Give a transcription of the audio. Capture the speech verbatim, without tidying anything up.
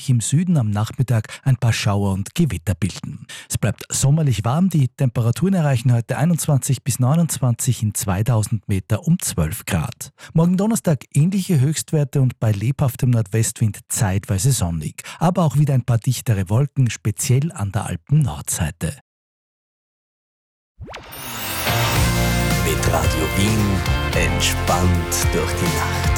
sich im Süden am Nachmittag ein paar Schauer und Gewitter bilden. Es bleibt sommerlich warm, die Temperaturen erreichen heute einundzwanzig bis neunundzwanzig, in zweitausend Meter um zwölf Grad. Morgen Donnerstag ähnliche Höchstwerte und bei lebhaftem Nordwestwind zeitweise sonnig, aber auch wieder ein paar dichtere Wolken, speziell an der Alpen-Nordseite. Mit Radio Wien entspannt durch die Nacht.